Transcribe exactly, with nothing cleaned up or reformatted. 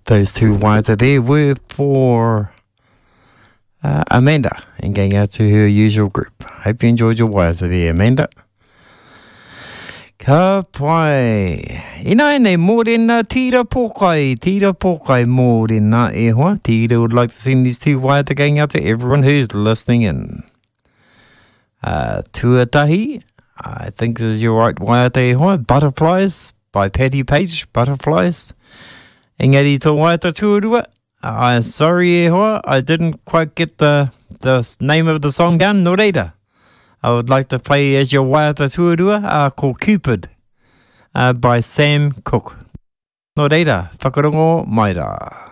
Those two waiata there were for uh, Amanda and going out to her usual group. Hope you enjoyed your waiata there, Amanda. Ka pai. Ina nei mōrena tira pokai, tira pokai mōrena e hoa. Tira would like to send these two waiata going out to everyone who's listening in. Uh, Tuatahi, I think this is your right waiata e hoa. Butterflies by Patty Page, Butterflies. Engari tō waiata tuarua. I'm sorry e hoa, I didn't quite get the, the name of the song down, no reira. I would like to play as your waiata tuarua, uh, called Cupid, uh, by Sam Cooke. No reira, whakarongo mai rā.